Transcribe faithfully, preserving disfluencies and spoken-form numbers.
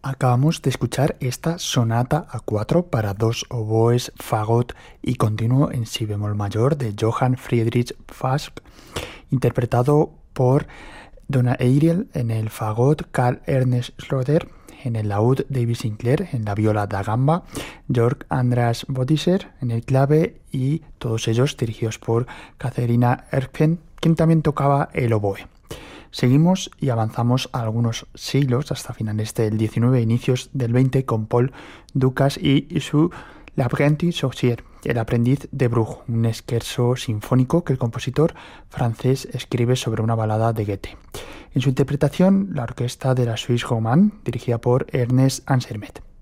Acabamos de escuchar esta sonata a cuatro para dos oboes, fagot y continuo en si bemol mayor de Johann Friedrich Bach, interpretado por Donna Ariel en el fagot, Karl Ernst Schröder en el laúd, David Sinclair en la viola da gamba, Georg Andreas Bodischer en el clave y todos ellos dirigidos por Katharina Erken, quien también tocaba el oboe. Seguimos y avanzamos a algunos siglos hasta finales del diecinueve e inicios del veinte con Paul Dukas y su L'apprenti sorcier, el aprendiz de Bruch, un scherzo sinfónico que el compositor francés escribe sobre una balada de Goethe. En su interpretación, la orquesta de la Suisse Romande, dirigida por Ernest Ansermet.